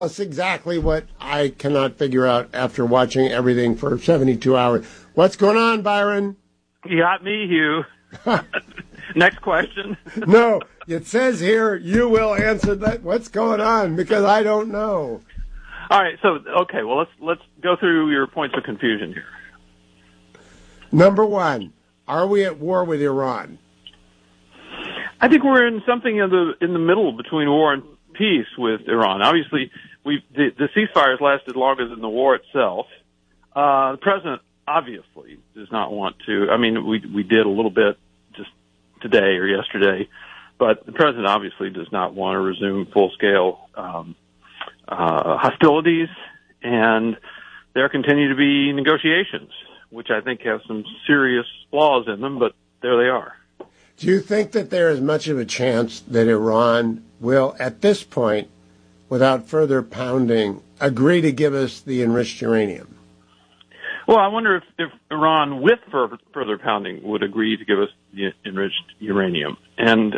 That's exactly what I cannot figure out after watching everything for 72 hours. What's going on, Byron? You got me, Hugh. Next question. No, it says here you will answer that. What's going on? Because I don't know. All right, so okay, well let's go through your points of confusion here. Number one, are we at war with Iran? I think we're in something in the middle between war and peace with Iran. Obviously, the ceasefire has lasted longer than the war itself. The president obviously does not want to. I mean, we did a little bit just today or yesterday, but the president obviously does not want to resume full-scale hostilities, and there continue to be negotiations, which I think have some serious flaws in them, but there they are. Do you think that there is much of a chance that Iran will, at this point, without further pounding, agree to give us the enriched uranium? Well, I wonder if Iran, with further pounding, would agree to give us the enriched uranium. And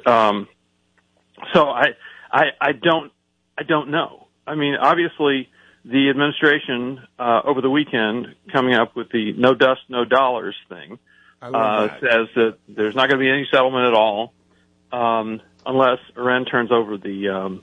so I don't know. I mean, obviously, the administration over the weekend coming up with the no dust, no dollars thing says that there's not going to be any settlement at all unless Iran turns over the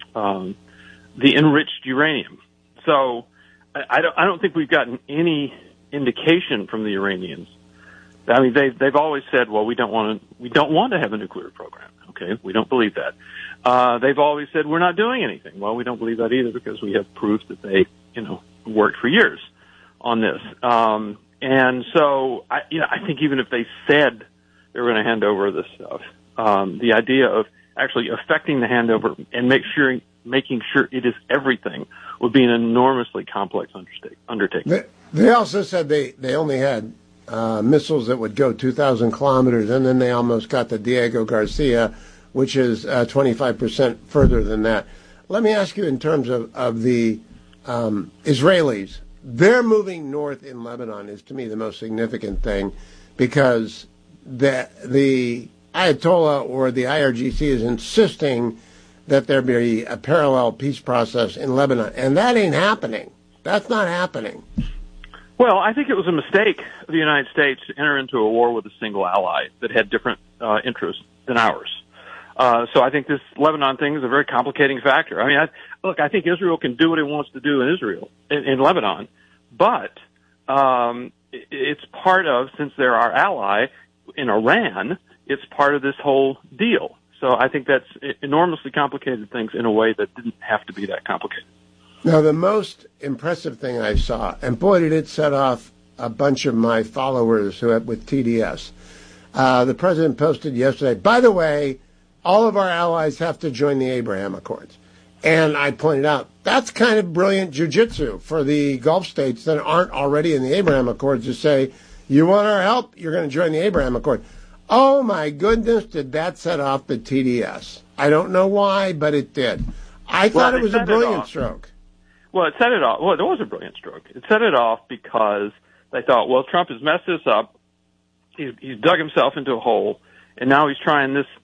enriched uranium. So I don't think we've gotten any indication from the Iranians. I mean, they've always said, well, we don't want to have a nuclear program. Okay, we don't believe that. They've always said we're not doing anything. Well, we don't believe that either because we have proof that they, worked for years on this. And so, I think even if they said they were going to hand over this stuff, the idea of actually affecting the handover and making sure it is everything would be an enormously complex undertaking. They also said they only had missiles that would go 2,000 kilometers, and then they almost got the Diego Garcia, which is 25% further than that. Let me ask you in terms of the Israelis. They're moving north in Lebanon is, to me, the most significant thing because the Ayatollah or the IRGC is insisting that there be a parallel peace process in Lebanon, and that ain't happening. That's not happening. Well, I think it was a mistake of the United States to enter into a war with a single ally that had different interests than ours. So I think this Lebanon thing is a very complicating factor. I mean, I think Israel can do what it wants to do in Lebanon, but it's part of, since they're our ally in Iran, it's part of this whole deal. So I think that's enormously complicated things in a way that didn't have to be that complicated. Now, the most impressive thing I saw, and boy, did it set off a bunch of my followers with TDS. The president posted yesterday, by the way, all of our allies have to join the Abraham Accords. And I pointed out, that's kind of brilliant jujitsu for the Gulf states that aren't already in the Abraham Accords to say, you want our help, you're going to join the Abraham Accord. Oh, my goodness, did that set off the TDS. I don't know why, but it did. I thought it was a brilliant stroke. Well, it set it off. Well, it was a brilliant stroke. It set it off because they thought, well, Trump has messed this up. He's dug himself into a hole, and now he's trying this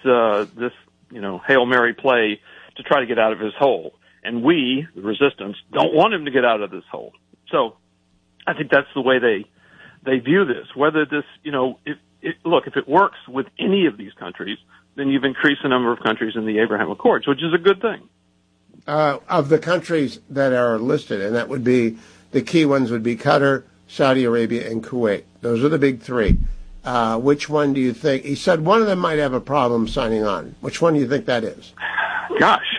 Hail Mary play to try to get out of his hole. And we, the resistance, don't want him to get out of this hole. So I think that's the way they view this. Whether this, if it works with any of these countries, then you've increased the number of countries in the Abraham Accords, which is a good thing. Of the countries that are listed, and that would be, the key ones would be Qatar, Saudi Arabia, and Kuwait. Those are the big three. Which one do you think? He said one of them might have a problem signing on. Which one do you think that is? Gosh.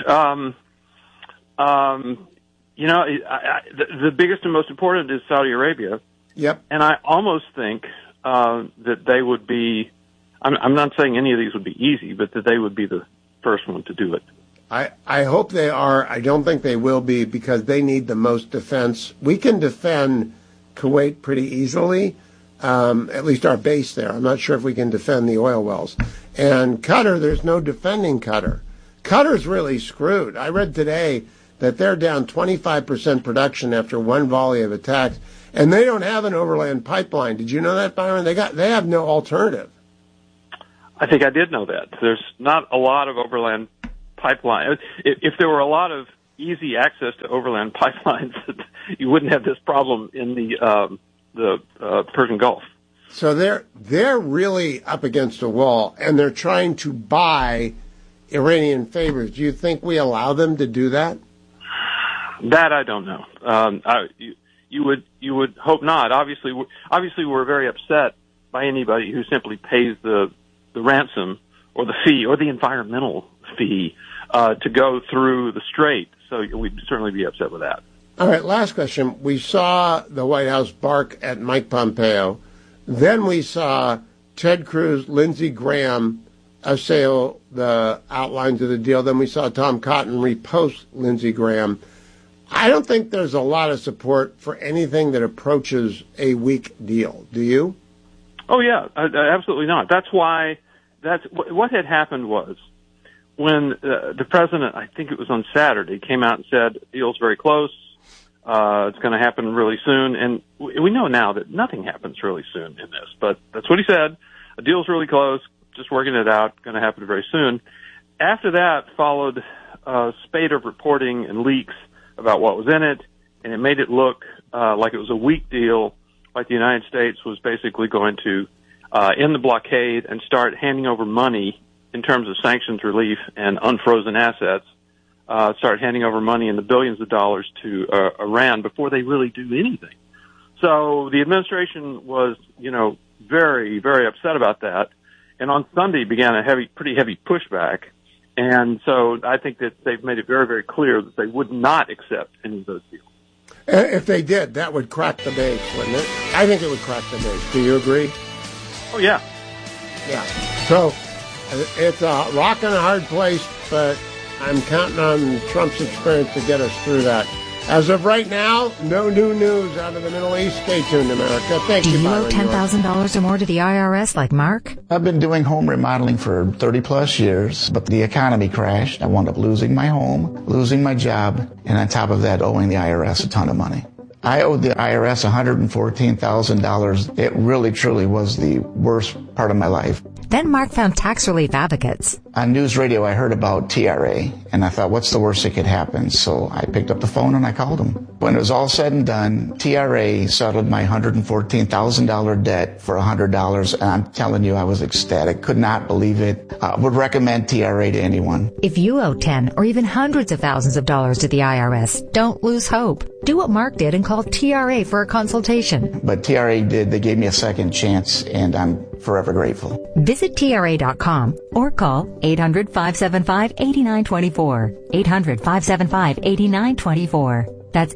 The biggest and most important is Saudi Arabia. Yep. And I almost think that they would be, I'm not saying any of these would be easy, but that they would be the first one to do it. I hope they are. I don't think they will be because they need the most defense. We can defend Kuwait pretty easily, at least our base there. I'm not sure if we can defend the oil wells. And Qatar, there's no defending Qatar. Qatar's really screwed. I read today that they're down 25% production after one volley of attacks, and they don't have an overland pipeline. Did you know that, Byron? They have no alternative. I think I did know that. There's not a lot of overland pipeline. If there were a lot of easy access to overland pipelines, you wouldn't have this problem in the Persian Gulf. So they're really up against a wall, and they're trying to buy Iranian favors. Do you think we allow them to do that? That I don't know. You would hope not. Obviously, we're very upset by anybody who simply pays the ransom or the fee or the environmental fee to go through the strait. So we'd certainly be upset with that. All right, last question. We saw the White House bark at Mike Pompeo. Then we saw Ted Cruz, Lindsey Graham assail the outlines of the deal. Then we saw Tom Cotton repost Lindsey Graham. I don't think there's a lot of support for anything that approaches a weak deal. Do you? Oh, yeah, absolutely not. That's why what had happened was when the president, I think it was on Saturday, came out and said, the deal's very close. It's going to happen really soon. And we know now that nothing happens really soon in this, but that's what he said. The deal's really close, just working it out, going to happen very soon. After that followed a spate of reporting and leaks about what was in it, and it made it look like it was a weak deal, like the United States was basically going to end the blockade and start handing over money in terms of sanctions relief and unfrozen assets, start handing over money in the billions of dollars to Iran before they really do anything. So the administration was, very, very upset about that, and on Sunday began a pretty heavy pushback. And so I think that they've made it very, very clear that they would not accept any of those deals. If they did, that would crack the base, wouldn't it? I think it would crack the base. Do you agree? Oh, yeah. Yeah. So it's a rock and a hard place, but I'm counting on Trump's experience to get us through that. As of right now, no new news out of the Middle East. Stay tuned, America. Thank you, Do you owe Byron $10,000 or more to the IRS like Mark? I've been doing home remodeling for 30 plus years, but the economy crashed. I wound up losing my home, losing my job, and on top of that, owing the IRS a ton of money. I owed the IRS $114,000. It really, truly was the worst part of my life. Then Mark found tax relief advocates. On news radio, I heard about TRA, and I thought, what's the worst that could happen? So I picked up the phone and I called them. When it was all said and done, TRA settled my $114,000 debt for $100, and I'm telling you, I was ecstatic. Could not believe it. Would recommend TRA to anyone. If you owe 10 or even hundreds of thousands of dollars to the IRS, don't lose hope. Do what Mark did and call TRA for a consultation. But TRA did. They gave me a second chance, and I'm forever grateful. Visit TRA.com or call 800-575-8924. 800-575-8924. That's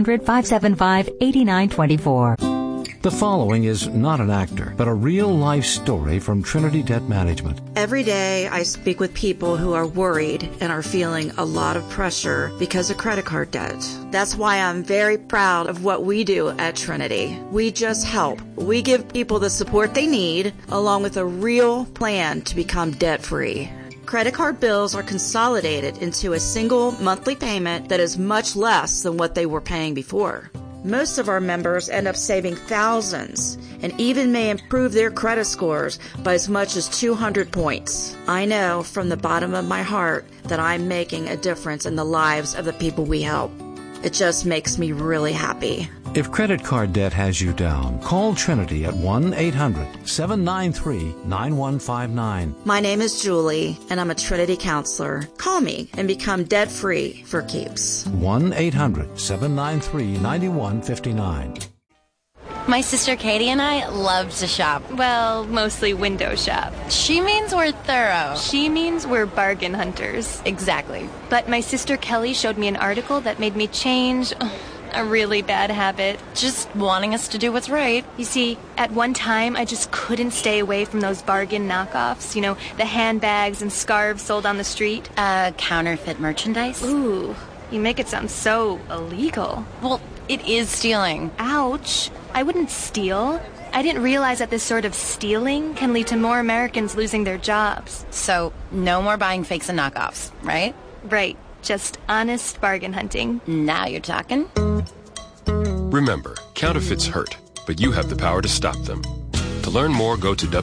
800-575-8924. The following is not an actor, but a real-life story from Trinity Debt Management. Every day I speak with people who are worried and are feeling a lot of pressure because of credit card debt. That's why I'm very proud of what we do at Trinity. We just help. We give people the support they need, along with a real plan to become debt-free. Credit card bills are consolidated into a single monthly payment that is much less than what they were paying before. Most of our members end up saving thousands and even may improve their credit scores by as much as 200 points. I know from the bottom of my heart that I'm making a difference in the lives of the people we help. It just makes me really happy. If credit card debt has you down, call Trinity at 1-800-793-9159. My name is Julie, and I'm a Trinity counselor. Call me and become debt-free for keeps. 1-800-793-9159. My sister Katie and I love to shop. Well, mostly window shop. She means we're thorough. She means we're bargain hunters. Exactly. But my sister Kelly showed me an article that made me change a really bad habit. Just wanting us to do what's right. You see, at one time, I just couldn't stay away from those bargain knockoffs. You know, the handbags and scarves sold on the street. Counterfeit merchandise? Ooh, you make it sound so illegal. Well, it is stealing. Ouch. I wouldn't steal. I didn't realize that this sort of stealing can lead to more Americans losing their jobs. So, no more buying fakes and knockoffs, right? Right. Just honest bargain hunting. Now you're talking. Remember, counterfeits hurt, but you have the power to stop them. To learn more, go to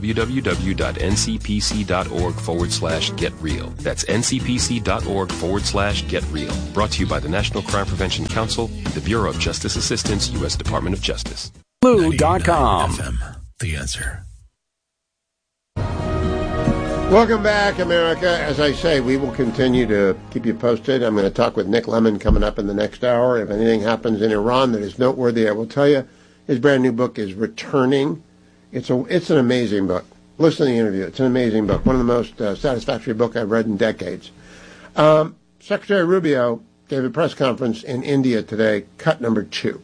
www.ncpc.org/getreal. That's ncpc.org/getreal. Brought to you by the National Crime Prevention Council and the Bureau of Justice Assistance, U.S. Department of Justice. Blue.com. The answer. Welcome back, America. As I say, we will continue to keep you posted. I'm going to talk with Nick Lemon coming up in the next hour. If anything happens in Iran that is noteworthy, I will tell you. His brand new book is Returning. It's an amazing book. Listen to the interview. It's an amazing book. One of the most satisfactory books I've read in decades. Secretary Rubio gave a press conference in India today, cut number 2.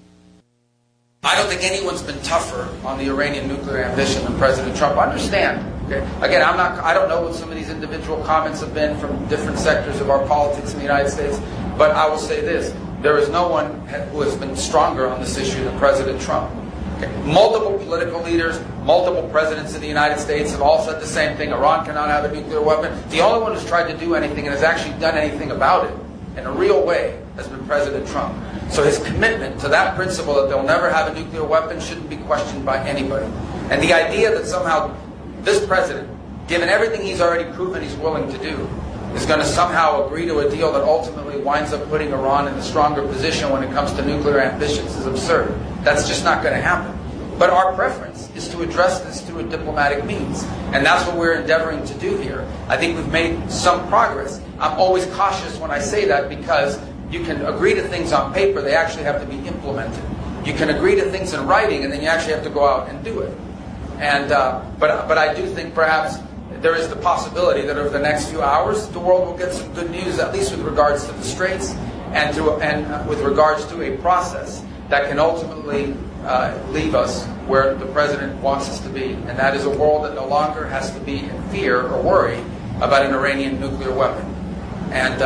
I don't think anyone's been tougher on the Iranian nuclear ambition than President Trump. Understand. Okay. Again, I don't know what some of these individual comments have been from different sectors of our politics in the United States, but I will say this. There is no one who has been stronger on this issue than President Trump. Okay. Multiple political leaders, multiple presidents of the United States have all said the same thing. Iran cannot have a nuclear weapon. The only one who's tried to do anything and has actually done anything about it in a real way has been President Trump. So his commitment to that principle that they'll never have a nuclear weapon shouldn't be questioned by anybody. And the idea that somehow this president, given everything he's already proven he's willing to do, is going to somehow agree to a deal that ultimately winds up putting Iran in a stronger position when it comes to nuclear ambitions is absurd. That's just not going to happen. But our preference is to address this through a diplomatic means. And that's what we're endeavoring to do here. I think we've made some progress. I'm always cautious when I say that because you can agree to things on paper, they actually have to be implemented. You can agree to things in writing and then you actually have to go out and do it. And but I do think perhaps there is the possibility that over the next few hours the world will get some good news, at least with regards to the Straits and with regards to a process that can ultimately leave us where the president wants us to be, and that is a world that no longer has to be in fear or worry about an Iranian nuclear weapon. And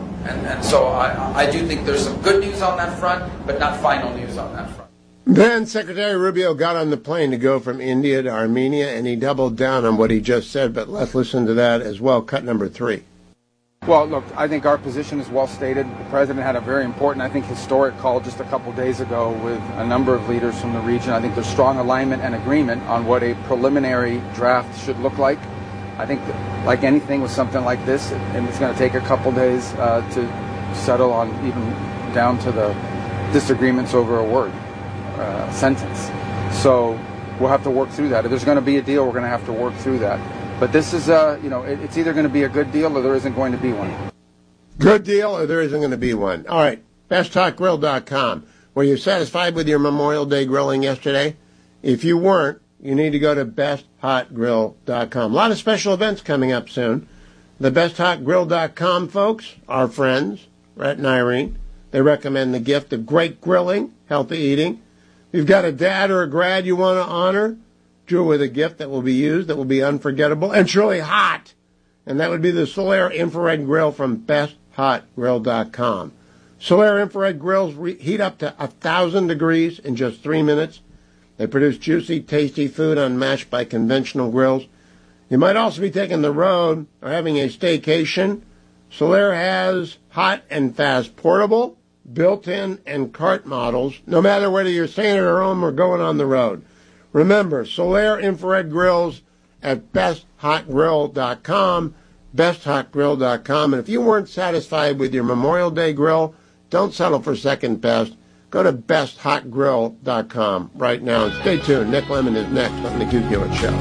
so I do think there's some good news on that front, but not final news on that front. Then Secretary Rubio got on the plane to go from India to Armenia, and he doubled down on what he just said, but let's listen to that as well. Cut number 3. Well, look, I think our position is well stated. The president had a very important, I think, historic call just a couple days ago with a number of leaders from the region. I think there's strong alignment and agreement on what a preliminary draft should look like. I think that, like anything with something like this, it's going to take a couple days to settle on even down to the disagreements over a word. Sentence. So we'll have to work through that. If there's going to be a deal, we're going to have to work through that. But this is, it's either going to be a good deal or there isn't going to be one. Good deal or there isn't going to be one. All right, BestHotGrill.com. Were you satisfied with your Memorial Day grilling yesterday? If you weren't, you need to go to BestHotGrill.com. A lot of special events coming up soon. The BestHotGrill.com folks, our friends, Rhett and Irene, they recommend the gift of great grilling, healthy eating. If you've got a dad or a grad you want to honor, do it with a gift that will be used, that will be unforgettable, and truly hot. And that would be the Solaire Infrared Grill from BestHotGrill.com. Solaire Infrared Grills heat up to 1,000 degrees in just 3 minutes. They produce juicy, tasty food unmatched by conventional grills. You might also be taking the road or having a staycation. Solaire has hot and fast portable, built-in, and cart models, no matter whether you're staying at home or going on the road. Remember, Solaire Infrared Grills at BestHotGrill.com, BestHotGrill.com. And if you weren't satisfied with your Memorial Day grill, don't settle for second best. Go to BestHotGrill.com right now. And stay tuned. Nick Lemon is next on the Hugh Hewitt Show.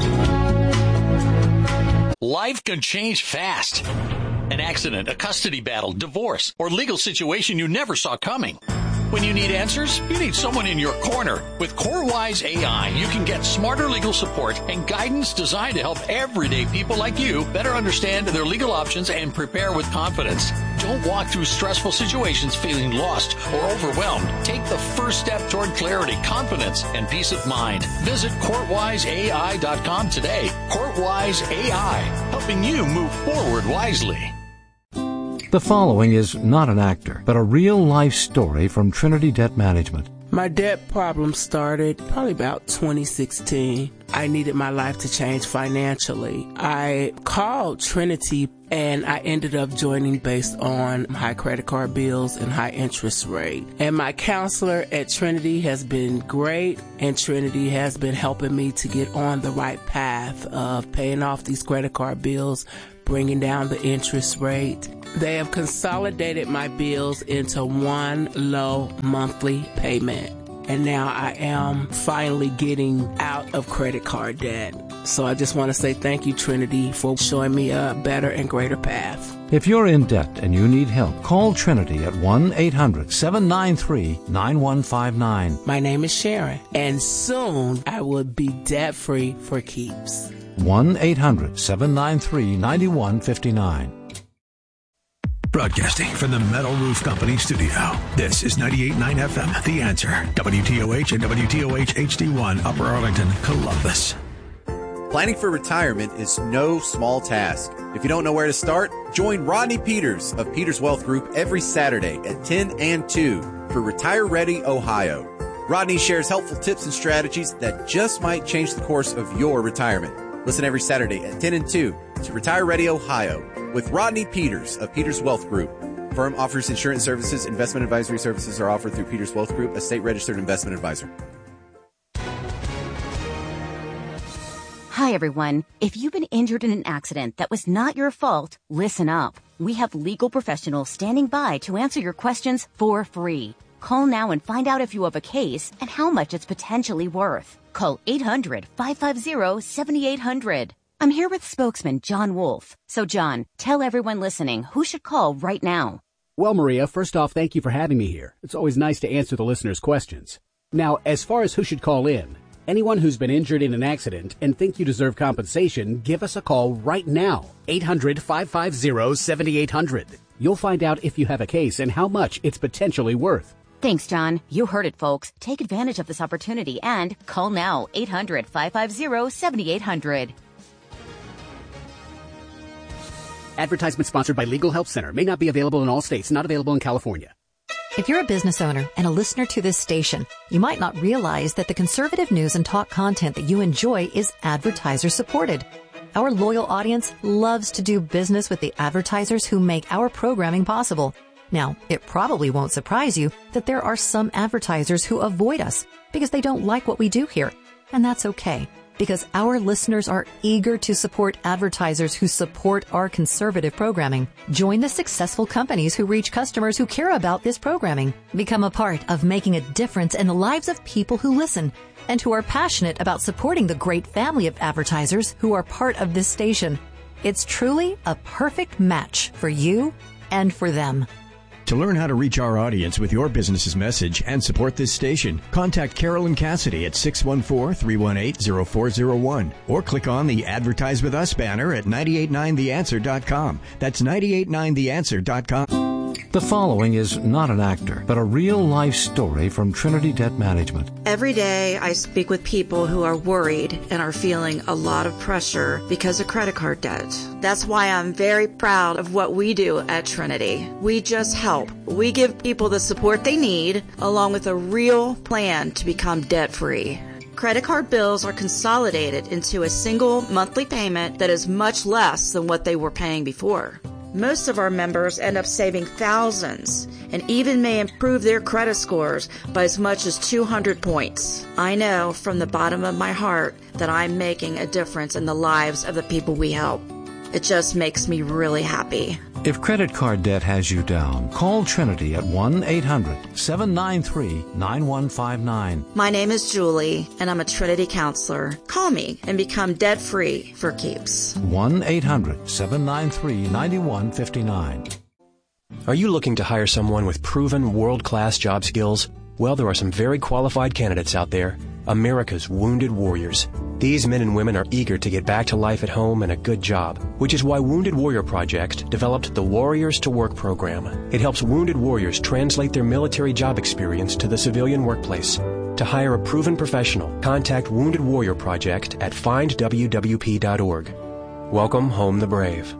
Life can change fast. An accident, a custody battle, divorce, or legal situation you never saw coming. When you need answers, you need someone in your corner. With CoreWise AI, you can get smarter legal support and guidance designed to help everyday people like you better understand their legal options and prepare with confidence. Don't walk through stressful situations feeling lost or overwhelmed. Take the first step toward clarity, confidence, and peace of mind. Visit CourtWiseAI.com today. CourtWise AI, helping you move forward wisely. The following is not an actor, but a real-life story from Trinity Debt Management. My debt problem started probably about 2016. I needed my life to change financially. I called Trinity and I ended up joining based on high credit card bills and high interest rate. And my counselor at Trinity has been great, and Trinity has been helping me to get on the right path of paying off these credit card bills, bringing down the interest rate. They have consolidated my bills into one low monthly payment. And now I am finally getting out of credit card debt. So I just want to say thank you, Trinity, for showing me a better and greater path. If you're in debt and you need help, call Trinity at 1-800-793-9159. My name is Sharon, and soon I will be debt-free for keeps. 1-800-793-9159. Broadcasting from the Metal Roof Company studio. This is 98.9 FM, The Answer. WTOH and WTOH HD1, Upper Arlington, Columbus. Planning for retirement is no small task. If you don't know where to start, join Rodney Peters of Peters Wealth Group every Saturday at 10 and 2 for Retire Ready Ohio. Rodney shares helpful tips and strategies that just might change the course of your retirement. Listen every Saturday at 10 and 2 to Retire Ready Ohio with Rodney Peters of Peters Wealth Group. Firm offers insurance services. Investment advisory services are offered through Peters Wealth Group, a state-registered investment advisor. Hi, everyone. If you've been injured in an accident that was not your fault, listen up. We have legal professionals standing by to answer your questions for free. Call now and find out if you have a case and how much it's potentially worth. Call 800-550-7800. I'm here with spokesman John Wolf. So, John, tell everyone listening who should call right now. Well, Maria, first off, thank you for having me here. It's always nice to answer the listeners' questions. Now, as far as who should call in, anyone who's been injured in an accident and think you deserve compensation, give us a call right now. 800-550-7800. You'll find out if you have a case and how much it's potentially worth. Thanks, John. You heard it, folks. Take advantage of this opportunity and call now. 800-550-7800. Advertisement sponsored by Legal Help Center. May not be available in all states. Not available in California. If you're a business owner and a listener to this station, you might not realize that the conservative news and talk content that you enjoy is advertiser supported. Our loyal audience loves to do business with the advertisers who make our programming possible. Now, it probably won't surprise you that there are some advertisers who avoid us because they don't like what we do here. And that's okay, because our listeners are eager to support advertisers who support our conservative programming. Join the successful companies who reach customers who care about this programming. Become a part of making a difference in the lives of people who listen and who are passionate about supporting the great family of advertisers who are part of this station. It's truly a perfect match for you and for them. To learn how to reach our audience with your business's message and support this station, contact Carolyn Cassidy at 614-318-0401 or click on the Advertise With Us banner at 989theanswer.com. That's 989theanswer.com. The following is not an actor, but a real-life story from Trinity Debt Management. Every day I speak with people who are worried and are feeling a lot of pressure because of credit card debt. That's why I'm very proud of what we do at Trinity. We just help. We give people the support they need, along with a real plan to become debt-free. Credit card bills are consolidated into a single monthly payment that is much less than what they were paying before. Most of our members end up saving thousands and even may improve their credit scores by as much as 200 points. I know from the bottom of my heart that I'm making a difference in the lives of the people we help. It just makes me really happy. If credit card debt has you down, call Trinity at 1-800-793-9159. My name is Julie, and I'm a Trinity counselor. Call me and become debt-free for keeps. 1-800-793-9159. Are you looking to hire someone with proven world-class job skills? Well, there are some very qualified candidates out there. America's Wounded Warriors. These men and women are eager to get back to life at home and a good job, which is why Wounded Warrior Project developed the Warriors to Work program. It helps wounded warriors translate their military job experience to the civilian workplace. To hire a proven professional, contact Wounded Warrior Project at findwwp.org. Welcome home the brave.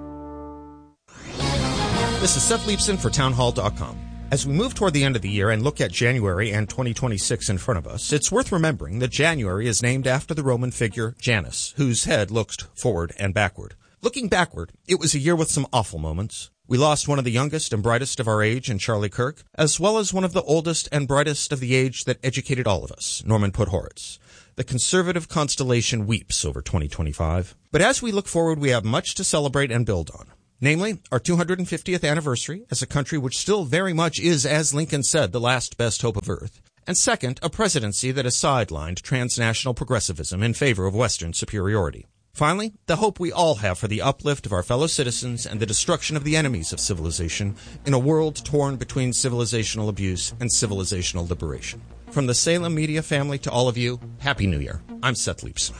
This is Seth Leibson for townhall.com. As we move toward the end of the year and look at January and 2026 in front of us, it's worth remembering that January is named after the Roman figure Janus, whose head looks forward and backward. Looking backward, it was a year with some awful moments. We lost one of the youngest and brightest of our age in Charlie Kirk, as well as one of the oldest and brightest of the age that educated all of us, Norman Podhoretz. The conservative constellation weeps over 2025. But as we look forward, we have much to celebrate and build on. Namely, our 250th anniversary as a country which still very much is, as Lincoln said, the last best hope of Earth. And second, a presidency that has sidelined transnational progressivism in favor of Western superiority. Finally, the hope we all have for the uplift of our fellow citizens and the destruction of the enemies of civilization in a world torn between civilizational abuse and civilizational liberation. From the Salem Media family to all of you, Happy New Year. I'm Seth Leibson.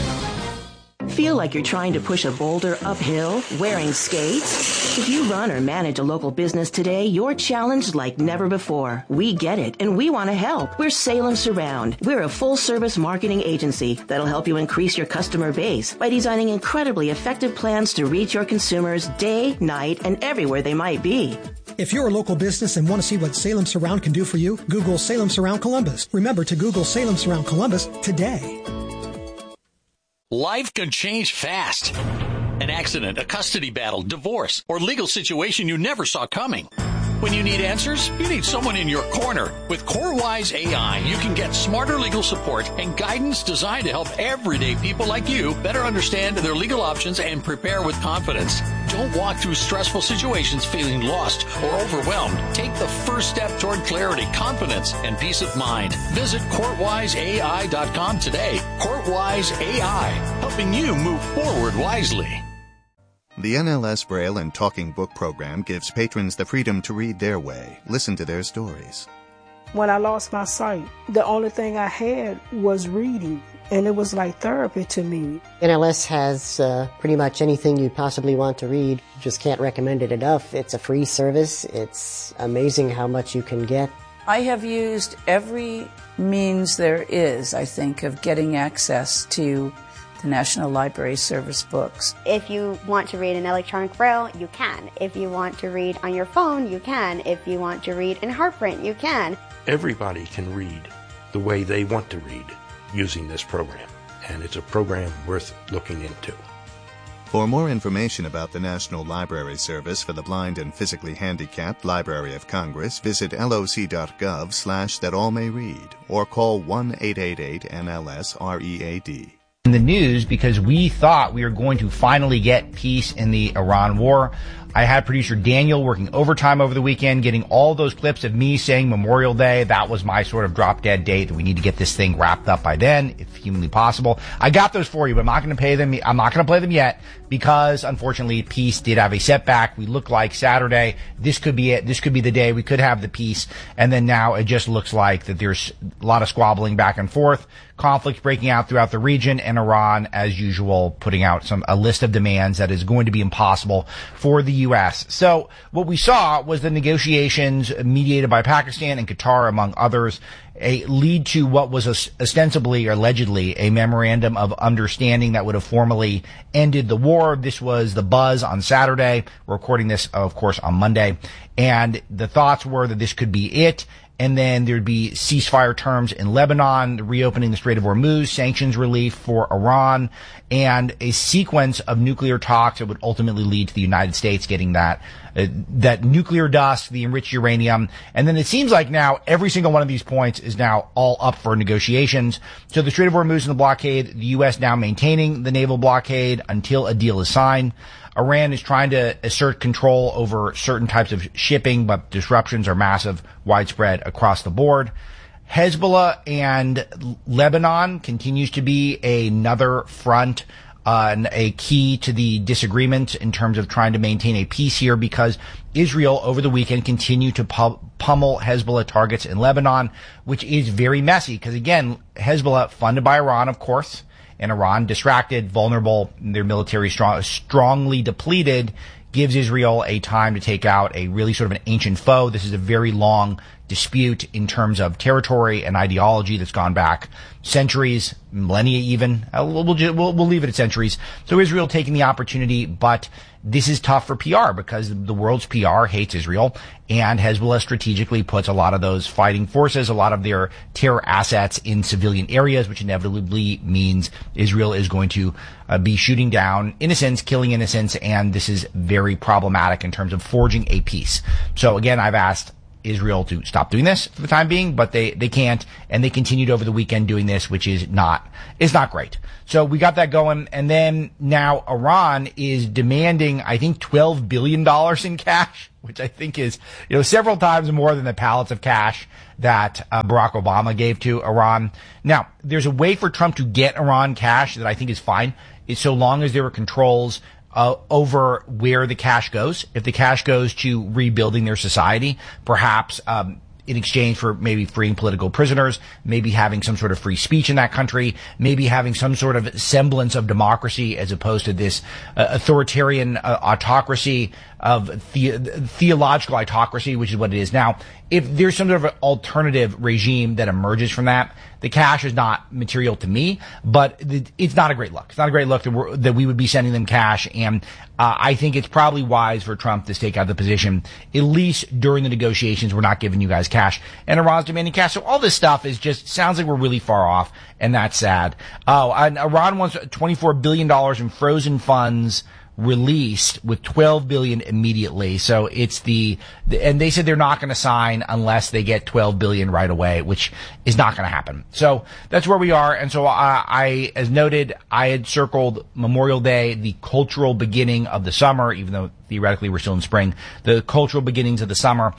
Feel like you're trying to push a boulder uphill wearing skates? If you run or manage a local business today, you're challenged like never before. We get it, and we want to help. We're Salem Surround. We're a full-service marketing agency that'll help you increase your customer base by designing incredibly effective plans to reach your consumers day, night, and everywhere they might be. If you're a local business and want to see what Salem Surround can do for you, Google Salem Surround Columbus. Remember to Google Salem Surround Columbus today. Life can change fast. An accident, a custody battle, divorce, or legal situation you never saw coming. When you need answers, you need someone in your corner. With CoreWise AI, you can get smarter legal support and guidance designed to help everyday people like you better understand their legal options and prepare with confidence. Don't walk through stressful situations feeling lost or overwhelmed. Take the first step toward clarity, confidence, and peace of mind. Visit CourtWiseAI.com today. CourtWise AI, helping you move forward wisely. The NLS Braille and Talking Book program gives patrons the freedom to read their way, listen to their stories. When I lost my sight, the only thing I had was reading, and it was like therapy to me. NLS has pretty much anything you possibly want to read. Just can't recommend it enough. It's a free service. It's amazing how much you can get. I have used every means there is, I think, of getting access to the National Library Service books. If you want to read in electronic braille, you can. If you want to read on your phone, you can. If you want to read in HeartPrint, you can. Everybody can read the way they want to read using this program, and it's a program worth looking into. For more information about the National Library Service for the Blind and Physically Handicapped Library of Congress, visit loc.gov/thatallmayread or call 1-888-NLS-READ. In the news because we thought we were going to finally get peace in the Iran war. I had producer Daniel working overtime over the weekend, getting all those clips of me saying Memorial Day. That was my sort of drop dead date that we need to get this thing wrapped up by then, if humanly possible. I got those for you, but I'm not going to play them yet because unfortunately peace did have a setback. We looked like Saturday. This could be it. This could be the day we could have the peace. And then now it just looks like that there's a lot of squabbling back and forth. Conflicts breaking out throughout the region, and Iran, as usual, putting out a list of demands that is going to be impossible for the U.S. So what we saw was the negotiations mediated by Pakistan and Qatar, among others, lead to what was ostensibly or allegedly a memorandum of understanding that would have formally ended the war. This was the buzz on Saturday. We're recording this, of course, on Monday. And the thoughts were that this could be it. And then there'd be ceasefire terms in Lebanon, reopening the Strait of Hormuz, sanctions relief for Iran, and a sequence of nuclear talks that would ultimately lead to the United States getting that nuclear dust, the enriched uranium. And then it seems like now every single one of these points is now all up for negotiations. So the Strait of Hormuz and the blockade, the U.S. now maintaining the naval blockade until a deal is signed. Iran is trying to assert control over certain types of shipping, but disruptions are massive, widespread across the board. Hezbollah and Lebanon continues to be another front, and a key to the disagreement in terms of trying to maintain a peace here, because Israel over the weekend continued to pummel Hezbollah targets in Lebanon, which is very messy because, again, Hezbollah funded by Iran, of course, and Iran, distracted, vulnerable, their military strongly depleted, gives Israel a time to take out a really sort of an ancient foe. This is a very long dispute in terms of territory and ideology that's gone back centuries, millennia even. We'll leave it at centuries. So Israel taking the opportunity, but this is tough for PR because the world's PR hates Israel, and Hezbollah strategically puts a lot of those fighting forces, a lot of their terror assets in civilian areas, which inevitably means Israel is going to be shooting down innocents, killing innocents, and this is very problematic in terms of forging a peace. So again, I've asked Israel to stop doing this for the time being, but they can't, and they continued over the weekend doing this, which is not great. So we got that going, and then now Iran is demanding, I think, $12 billion in cash, which I think is, several times more than the pallets of cash that Barack Obama gave to Iran. Now, there's a way for Trump to get Iran cash that I think is fine, is so long as there are controls over where the cash goes. If the cash goes to rebuilding their society, perhaps in exchange for maybe freeing political prisoners, maybe having some sort of free speech in that country, maybe having some sort of semblance of democracy as opposed to this authoritarian autocracy of theological autocracy, which is what it is now. If there's some sort of alternative regime that emerges from that, the cash is not material to me, but it's not a great look. It's not a great look that we would be sending them cash, and I think it's probably wise for Trump to stake out the position, at least during the negotiations, we're not giving you guys cash, and Iran's demanding cash. So all this stuff is just sounds like we're really far off, and that's sad. And Iran wants $24 billion in frozen funds released, with $12 billion immediately. So it's and they said they're not going to sign unless they get $12 billion right away, which is not going to happen. So that's where we are. And so I, as noted, I had circled Memorial Day, the cultural beginning of the summer, even though theoretically we're still in spring, the cultural beginnings of the summer.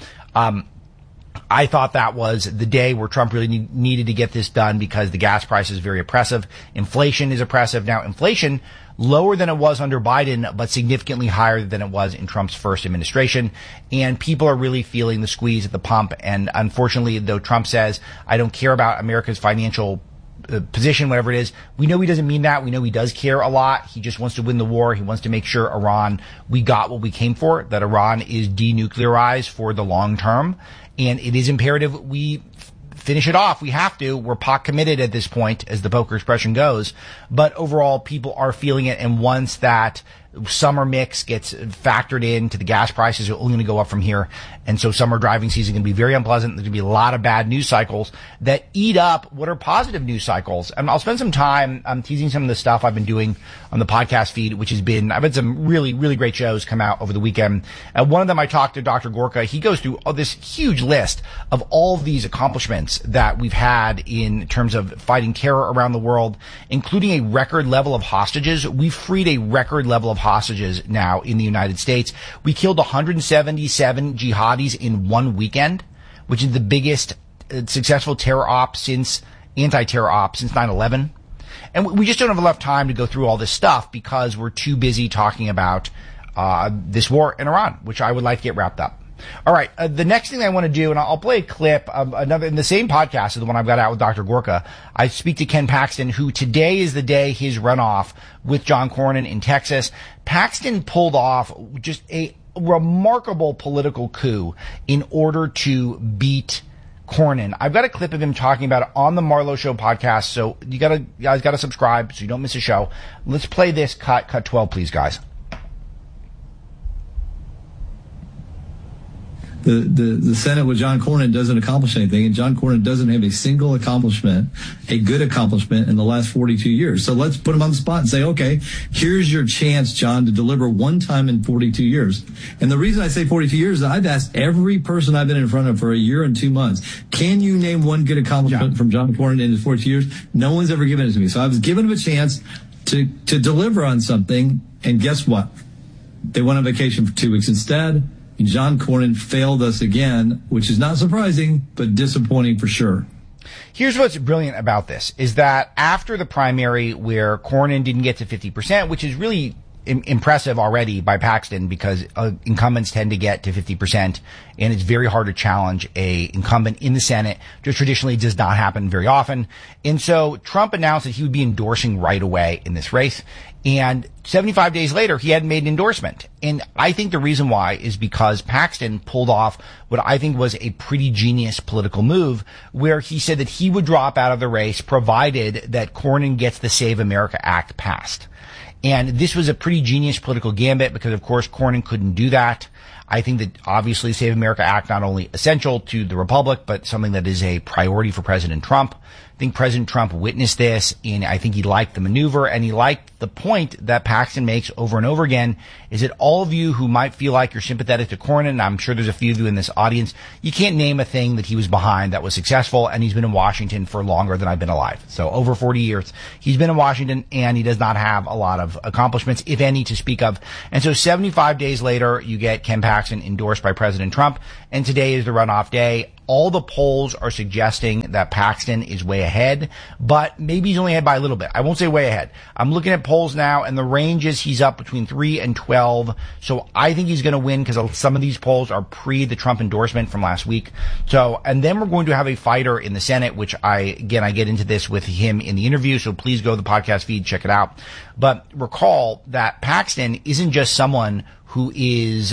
I thought that was the day where Trump really needed to get this done because the gas price is very oppressive. Inflation is oppressive. Now, inflation lower than it was under Biden, but significantly higher than it was in Trump's first administration. And people are really feeling the squeeze at the pump. And unfortunately, though Trump says, I don't care about America's financial position, whatever it is, we know he doesn't mean that. We know he does care a lot. He just wants to win the war. He wants to make sure we got what we came for, that Iran is denuclearized for the long term. And it is imperative we finish it off. We have to. We're POC committed at this point, as the poker expression goes. But overall, people are feeling it. And once that summer mix gets factored into the gas prices, are only going to go up from here. And so summer driving season is going to be very unpleasant. There's going to be a lot of bad news cycles that eat up what are positive news cycles. And I'll spend some time teasing some of the stuff I've been doing on the podcast feed, which has been, I've had some really, really great shows come out over the weekend. One of them, I talked to Dr. Gorka. He goes through this huge list of all of these accomplishments that we've had in terms of fighting terror around the world, including a record level of hostages. We've freed a record level of hostages now in the United States. We killed 177 jihadis in one weekend, which is the biggest successful terror op anti-terror op since 9/11. And we just don't have enough time to go through all this stuff because we're too busy talking about this war in Iran, which I would like to get wrapped up. All right, the next thing I want to do, and I'll play a clip of another in the same podcast as the one I've got out with Dr. Gorka. I speak to Ken Paxton, who today is the day his runoff with John Cornyn in Texas. Paxton pulled off just a remarkable political coup in order to beat Cornyn. I've got a clip of him talking about it on the Marlowe Show podcast, so you guys gotta subscribe so you don't miss a show. Let's play this cut 12, please, guys. The Senate with John Cornyn doesn't accomplish anything, and John Cornyn doesn't have a single accomplishment, a good accomplishment in the last 42 years. So let's put him on the spot and say, okay, here's your chance, John, to deliver one time in 42 years. And the reason I say 42 years is I've asked every person I've been in front of for a year and 2 months, can you name one good accomplishment from John Cornyn in his 42 years? No one's ever given it to me. So I was giving him a chance to deliver on something, and guess what? They went on vacation for 2 weeks instead. John Cornyn failed us again, which is not surprising, but disappointing for sure. Here's what's brilliant about this, is that after the primary where Cornyn didn't get to 50%, which is really impressive already by Paxton because incumbents tend to get to 50%, and it's very hard to challenge a incumbent in the Senate. Just traditionally does not happen very often. And so Trump announced that he would be endorsing right away in this race. And 75 days later, he hadn't made an endorsement. And I think the reason why is because Paxton pulled off what I think was a pretty genius political move, where he said that he would drop out of the race provided that Cornyn gets the Save America Act passed. And this was a pretty genius political gambit because, of course, Cornyn couldn't do that. I think that obviously the Save America Act not only essential to the Republic, but something that is a priority for President Trump. I think President Trump witnessed this, and I think he liked the maneuver, and he liked the point that Paxton makes over and over again, is that all of you who might feel like you're sympathetic to Cornyn, and I'm sure there's a few of you in this audience, you can't name a thing that he was behind that was successful, and he's been in Washington for longer than I've been alive. So over 40 years, he's been in Washington, and he does not have a lot of accomplishments, if any, to speak of. And so 75 days later, you get Ken Paxton endorsed by President Trump, and today is the runoff day. All the polls are suggesting that Paxton is way ahead, but maybe he's only ahead by a little bit. I won't say way ahead. I'm looking at polls now, and the range is he's up between 3 and 12. So I think he's going to win because some of these polls are pre the Trump endorsement from last week. So, and then we're going to have a fighter in the Senate, which I get into this with him in the interview. So please go to the podcast feed, check it out. But recall that Paxton isn't just someone he's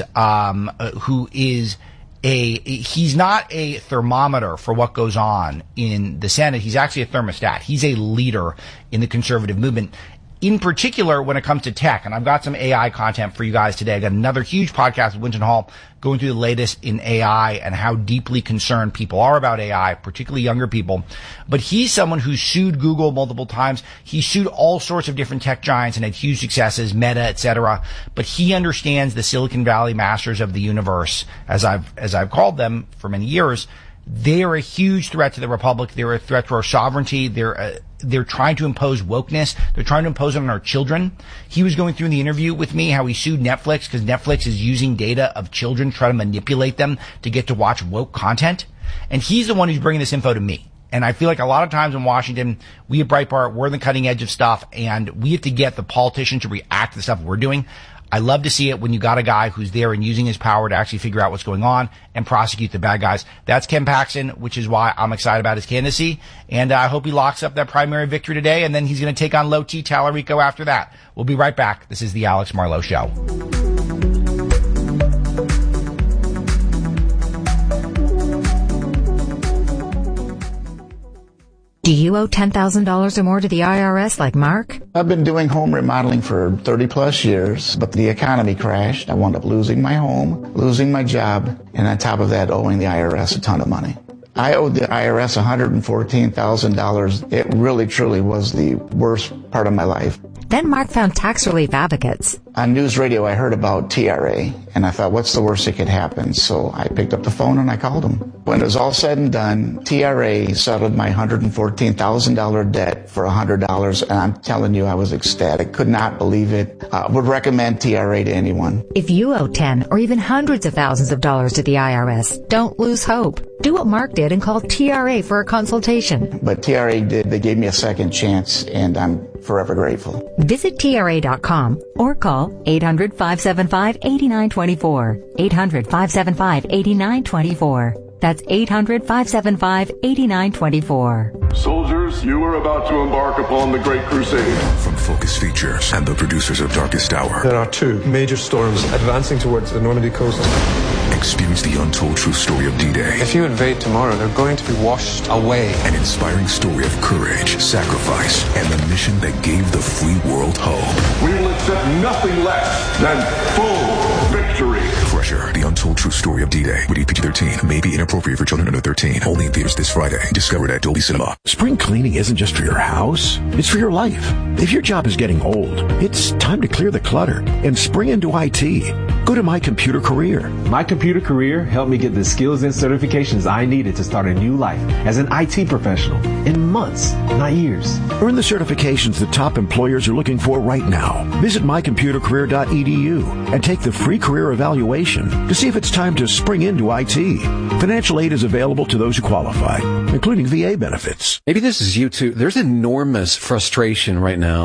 not a thermometer for what goes on in the Senate. He's actually a thermostat. He's a leader in the conservative movement, in particular when it comes to tech. And I've got some AI content for you guys today. I got another huge podcast with Winston Hall going through the latest in AI and how deeply concerned people are about AI, particularly younger people. But he's someone who sued Google multiple times. He sued all sorts of different tech giants and had huge successes, Meta, etc. But he understands the Silicon Valley masters of the universe, as I've called them for many years. They are a huge threat to the Republic. They're a threat to our sovereignty. They're trying to impose wokeness. They're trying to impose it on our children. He was going through in the interview with me how he sued Netflix because Netflix is using data of children, trying to manipulate them to get to watch woke content. And he's the one who's bringing this info to me. And I feel like a lot of times in Washington, we at Breitbart, we're on the cutting edge of stuff, and we have to get the politicians to react to the stuff we're doing. I love to see it when you got a guy who's there and using his power to actually figure out what's going on and prosecute the bad guys. That's Ken Paxton, which is why I'm excited about his candidacy. And I hope he locks up that primary victory today, and then he's going to take on Low T Tallarico after that. We'll be right back. This is the Alex Marlowe Show. Do you owe $10,000 or more to the IRS like Mark? I've been doing home remodeling for 30 plus years, but the economy crashed. I wound up losing my home, losing my job, and on top of that, owing the IRS a ton of money. I owed the IRS $114,000. It really, truly was the worst part of my life. Then Mark found tax relief advocates. On news radio, I heard about TRA, and I thought, what's the worst that could happen? So I picked up the phone and I called them. When it was all said and done, TRA settled my $114,000 debt for $100, and I'm telling you, I was ecstatic. Could not believe it. Would recommend TRA to anyone. If you owe 10 or even hundreds of thousands of dollars to the IRS, don't lose hope. Do what Mark did and call TRA for a consultation. But TRA did. They gave me a second chance, and I'm forever grateful. Visit TRA.com or call 800-575-8924. 800-575-8924. That's 800-575-8924. Soldiers, you are about to embark upon the Great Crusade. From Focus Features and the producers of Darkest Hour. There are two major storms advancing towards the Normandy coast. Experience the untold true story of D-Day. If you invade tomorrow, they're going to be washed away. An inspiring story of courage, sacrifice, and the mission that gave the free world hope. We will accept nothing less than full victory. Crusher, the untold true story of D-Day. Rated PG-13. May be inappropriate for children under 13. Only in theaters this Friday. Discovered at Dolby Cinema. Spring cleaning isn't just for your house. It's for your life. If your job is getting old, it's time to clear the clutter and spring into IT. Go to My Computer Career. My Computer Career helped me get the skills and certifications I needed to start a new life as an IT professional in months, not years. Earn the certifications that top employers are looking for right now. Visit mycomputercareer.edu and take the free career evaluation to see if it's time to spring into IT. Financial aid is available to those who qualify, including VA benefits. Maybe this is you too. There's enormous frustration right now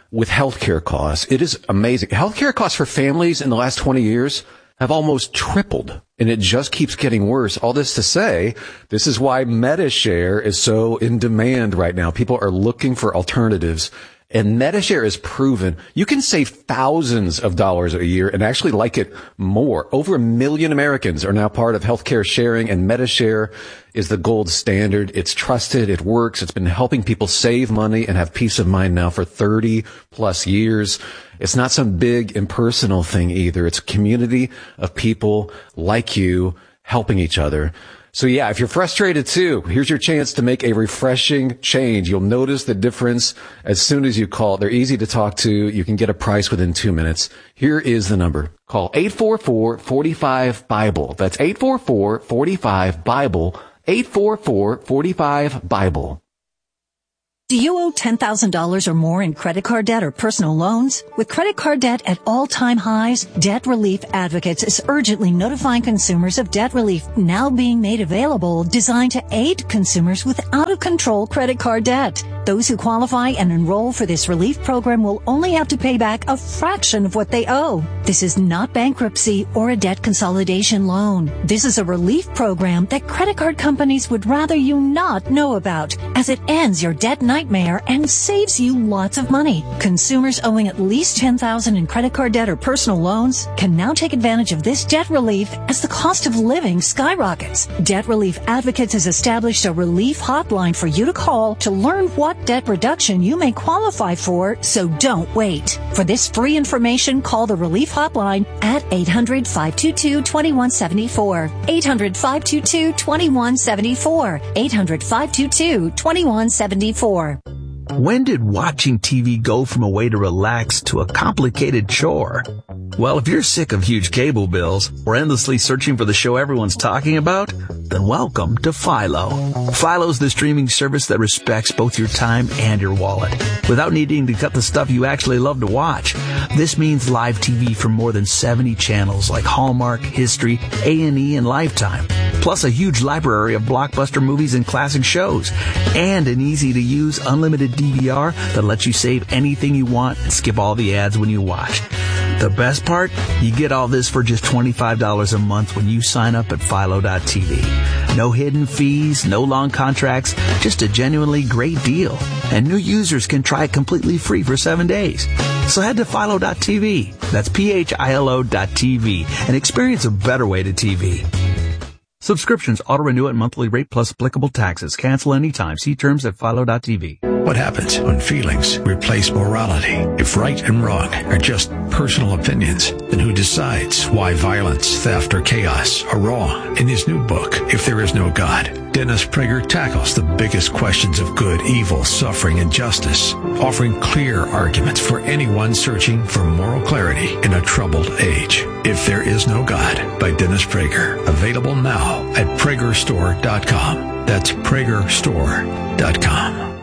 with healthcare costs. It is amazing. Healthcare costs for families in the last 20 years have almost tripled, and it just keeps getting worse. All this to say, this is why MediShare is so in demand right now. People are looking for alternatives, and MediShare is proven you can save thousands of dollars a year and actually like it more. Over 1 million Americans are now part of healthcare sharing, and MediShare is the gold standard. It's trusted. It works. It's been helping people save money and have peace of mind now for 30 plus years. It's not some big impersonal thing either. It's a community of people like you helping each other. So yeah, if you're frustrated too, here's your chance to make a refreshing change. You'll notice the difference as soon as you call. They're easy to talk to. You can get a price within 2 minutes. Here is the number. Call 844-45-BIBLE. That's 844-45-BIBLE. 844-45-BIBLE. Do you owe $10,000 or more in credit card debt or personal loans? With credit card debt at all-time highs, Debt Relief Advocates is urgently notifying consumers of debt relief now being made available, designed to aid consumers with out-of-control credit card debt. Those who qualify and enroll for this relief program will only have to pay back a fraction of what they owe. This is not bankruptcy or a debt consolidation loan. This is a relief program that credit card companies would rather you not know about, as it ends your debt nightmare and saves you lots of money. Consumers owing at least $10,000 in credit card debt or personal loans can now take advantage of this debt relief as the cost of living skyrockets. Debt Relief Advocates has established a relief hotline for you to call to learn what debt reduction you may qualify for, so don't wait. For this free information, call the relief hotline at 800-522-2174. 800-522-2174. 800-522-2174. When did watching TV go from a way to relax to a complicated chore? Well, if you're sick of huge cable bills or endlessly searching for the show everyone's talking about, then welcome to Philo. Philo's the streaming service that respects both your time and your wallet, without needing to cut the stuff you actually love to watch. This means live TV from more than 70 channels like Hallmark, History, A&E, and Lifetime, plus a huge library of blockbuster movies and classic shows, and an easy-to-use unlimited DVR that lets you save anything you want and skip all the ads when you watch. The best part? You get all this for just $25 a month when you sign up at Philo.tv. No hidden fees, no long contracts, just a genuinely great deal. And new users can try it completely free for 7 days. So head to Philo.tv. That's PHILO.tv and experience a better way to TV. Subscriptions auto-renew at monthly rate plus applicable taxes. Cancel anytime. See terms at Philo.tv. What happens when feelings replace morality? If right and wrong are just personal opinions, then who decides why violence, theft, or chaos are wrong? In his new book, If There Is No God, Dennis Prager tackles the biggest questions of good, evil, suffering, and justice, offering clear arguments for anyone searching for moral clarity in a troubled age. If There Is No God by Dennis Prager. Available now at PragerStore.com. That's PragerStore.com.